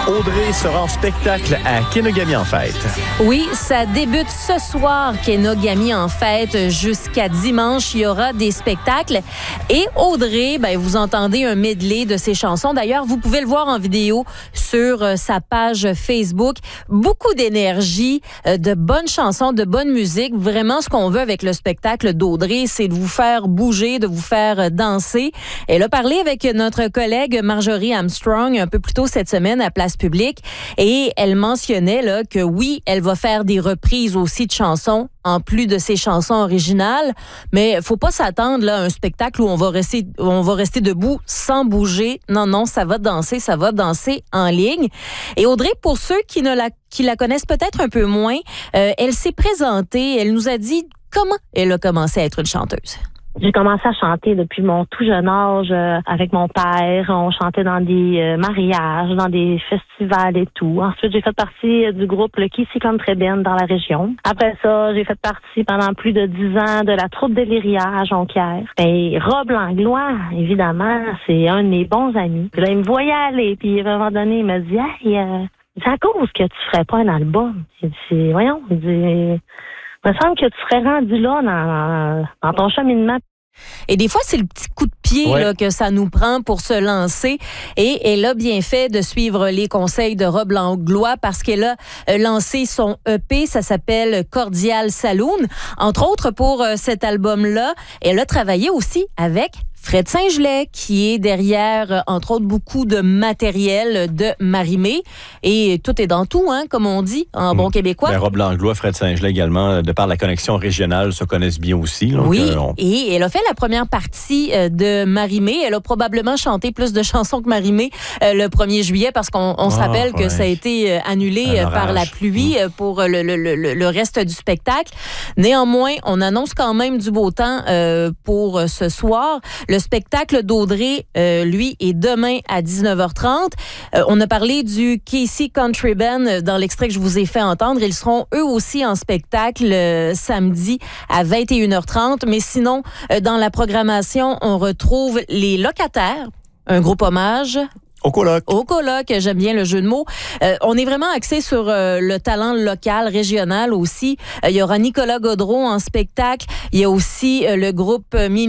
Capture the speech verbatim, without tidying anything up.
Audrey sera en spectacle à Kenogami en fête. Oui, ça débute ce soir, Kenogami en fête, jusqu'à dimanche. Il y aura des spectacles. Et Audrey, ben, vous entendez un medley de ses chansons. D'ailleurs, vous pouvez le voir en vidéo sur euh, sa page Facebook. Beaucoup d'énergie, euh, de bonnes chansons, de bonne musique. Vraiment, ce qu'on veut avec le spectacle d'Audrey, c'est de vous faire bouger, de vous faire danser. Elle a parlé avec notre collègue Marjorie Armstrong un peu plus tôt cette semaine à Place Publique et elle mentionnait là, que oui, elle va faire des reprises aussi de chansons en plus de ses chansons originales, mais faut pas s'attendre là, à un spectacle où on va rester, où on va rester debout sans bouger. Non, non, ça va danser, ça va danser en ligne. Et Audrey, pour ceux qui ne la, qui la connaissent peut-être un peu moins, euh, elle s'est présentée, elle nous a dit comment elle a commencé à être une chanteuse. J'ai commencé à chanter depuis mon tout jeune âge euh, avec mon père. On chantait dans des euh, mariages, dans des festivals et tout. Ensuite, j'ai fait partie du groupe le Kissy Country Band dans la région. Après ça, j'ai fait partie pendant plus de dix ans de la troupe Deliria à Jonquière. Et Rob Langlois, évidemment, c'est un de mes bons amis. Puis là, il me voyait aller, puis à un moment donné, il m'a dit « Hey, euh, c'est à cause que tu ferais pas un album. » Il dit « Voyons, il dit... » Il me semble que tu serais rendu là dans, dans ton cheminement. Et des fois, c'est le petit coup de pied ouais. là, que ça nous prend pour se lancer. Et elle a bien fait de suivre les conseils de Rob Langlois parce qu'elle a lancé son E P, ça s'appelle Cordial Saloon. Entre autres, pour cet album-là, elle a travaillé aussi avec Fred Saint-Gelais, qui est derrière, entre autres, beaucoup de matériel de Marie-Mé. Et tout est dans tout, hein, comme on dit, en mmh. bon québécois. Ben, Rob Langlois, Fred Saint-Gelais également, de par la connexion régionale, se connaissent bien aussi. Donc, oui, euh, on... et elle a fait la première partie de Marie-Mé. Elle a probablement chanté plus de chansons que Marie-Mé euh, le premier juillet, parce qu'on on oh, se rappelle ouais. que ça a été annulé par la pluie mmh. pour le, le, le, le reste du spectacle. Néanmoins, on annonce quand même du beau temps euh, pour ce soir. Le spectacle d'Audrey, euh, lui, est demain à dix-neuf heures trente. Euh, on a parlé du Kissy Country Band dans l'extrait que je vous ai fait entendre. Ils seront eux aussi en spectacle euh, samedi à vingt et une heures trente. Mais sinon, euh, dans la programmation, on retrouve Les Locataires, un groupe hommage. Au coloc. Au coloc, j'aime bien le jeu de mots. Euh, on est vraiment axé sur euh, le talent local, régional aussi. Euh, il y aura Nicolas Gaudreau en spectacle. Il y a aussi euh, le groupe Mimi